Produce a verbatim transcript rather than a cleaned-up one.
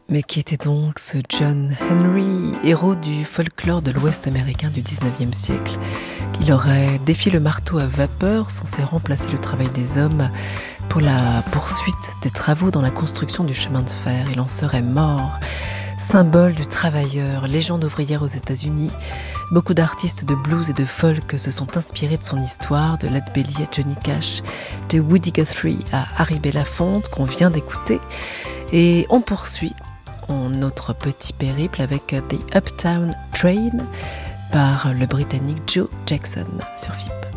Mais qui était donc ce John Henry, héros du folklore de l'Ouest américain du dix-neuvième siècle? Il aurait défié le marteau à vapeur, censé remplacer le travail des hommes pour la poursuite des travaux dans la construction du chemin de fer. Il en serait mort. Symbole du travailleur, légende ouvrière aux États-Unis, beaucoup d'artistes de blues et de folk se sont inspirés de son histoire, de Led Belly à Johnny Cash, de Woody Guthrie à Harry Belafonte qu'on vient d'écouter. Et on poursuit notre petit périple avec The Uptown Train par le Britannique Joe Jackson sur F I P.